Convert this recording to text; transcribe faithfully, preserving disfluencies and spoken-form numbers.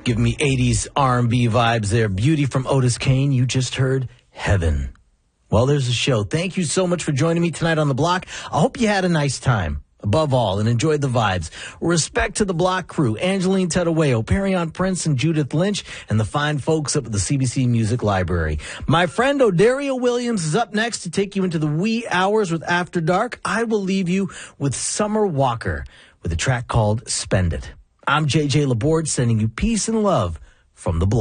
Give me eighties R and B vibes there. Beauty from Otis Kane. You just heard Heaven. Well, there's a show. Thank you so much for joining me tonight on The Block. I hope you had a nice time, above all, and enjoyed the vibes. Respect to the Block crew, Angeline Tettaweo, Perion Prince, and Judith Lynch, and the fine folks up at the C B C Music Library. My friend Odario Williams is up next to take you into the wee hours with After Dark. I will leave you with Summer Walker with a track called Spend It. I'm J J Laborde, sending you peace and love from The Block.